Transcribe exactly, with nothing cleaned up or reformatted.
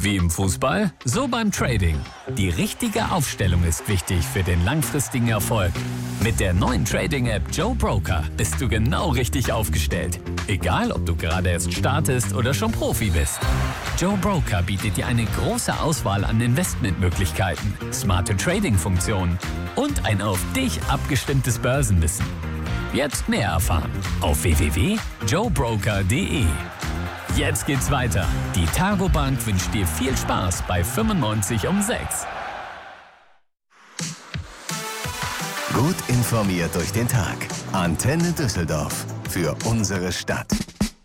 Wie im Fußball, so beim Trading. Die richtige Aufstellung ist wichtig für den langfristigen Erfolg. Mit der neuen Trading-App Joe Broker bist du genau richtig aufgestellt. Egal, ob du gerade erst startest oder schon Profi bist. Joe Broker bietet dir eine große Auswahl an Investmentmöglichkeiten, smarte Trading-Funktionen und ein auf dich abgestimmtes Börsenwissen. Jetzt mehr erfahren auf w w w punkt joe broker punkt d e. Jetzt geht's weiter. Die Targobank wünscht dir viel Spaß bei fünfundneunzig um sechs. Gut informiert durch den Tag. Antenne Düsseldorf. Für unsere Stadt.